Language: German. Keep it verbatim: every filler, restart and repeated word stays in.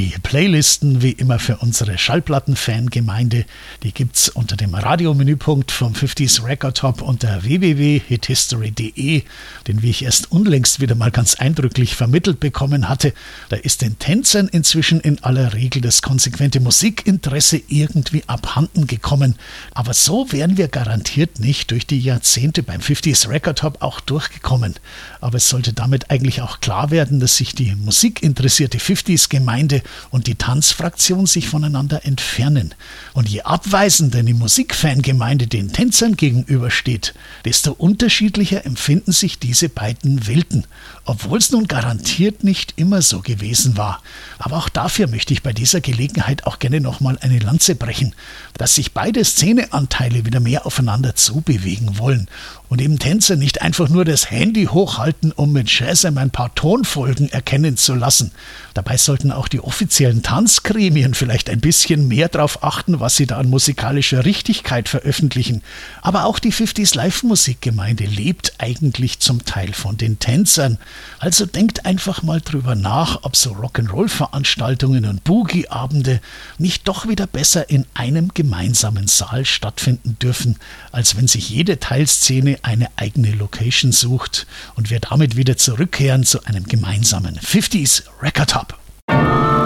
Die Playlisten wie immer für unsere Schallplatten-Fangemeinde, die gibt's unter dem Radiomenüpunkt vom fünfziger Record Top unter w w w punkt hithistory punkt d e, den wie ich erst unlängst wieder mal ganz eindrücklich vermittelt bekommen hatte. Da ist den Tänzern inzwischen in aller Regel das konsequente Musikinteresse irgendwie abhanden gekommen. Aber so wären wir garantiert nicht durch die Jahrzehnte beim fünfziger Record Top auch durchgekommen. Aber es sollte damit eigentlich auch klar werden, dass sich die musikinteressierte fünfziger-Gemeinde und die Tanzfraktion sich voneinander entfernen. Und je abweisender die Musikfangemeinde den Tänzern gegenübersteht, desto unterschiedlicher empfinden sich diese beiden Welten, obwohl es nun garantiert nicht immer so gewesen war. Aber auch dafür möchte ich bei dieser Gelegenheit auch gerne nochmal eine Lanze brechen, dass sich beide Szeneanteile wieder mehr aufeinander zubewegen wollen und eben Tänzer nicht einfach nur das Handy hochhalten, um mit Shazam ein paar Tonfolgen erkennen zu lassen. Dabei sollten auch die offiziellen Tanzgremien vielleicht ein bisschen mehr darauf achten, was sie da an musikalischer Richtigkeit veröffentlichen. Aber auch die fünfziger Live-Musikgemeinde lebt eigentlich zum Teil von den Tänzern. Also denkt einfach mal drüber nach, ob so Rock'n'Roll-Veranstaltungen und Boogie-Abende nicht doch wieder besser in einem gemeinsamen Saal stattfinden dürfen, als wenn sich jede Teilszene eine eigene Location sucht und wir damit wieder zurückkehren zu einem gemeinsamen fünfziger Record Top.